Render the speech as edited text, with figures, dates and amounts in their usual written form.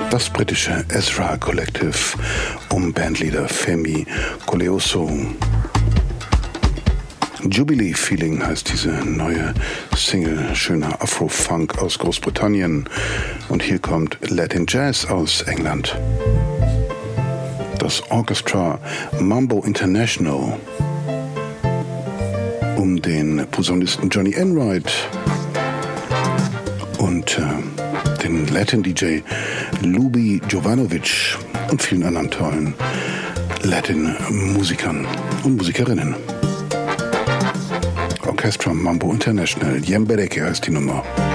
Das britische Ezra Collective um Bandleader Femi Koleoso. Jubilee Feeling heißt diese neue Single, schöner Afro-Funk aus Großbritannien. Und hier kommt Latin Jazz aus England. Das Orchestra Mambo International um den Posaunisten Johnny Enright und den Latin-DJ Lubi Jovanovic und vielen anderen tollen Latin-Musikern und Musikerinnen. Orchestra Mambo International, Yembereke heißt die Nummer.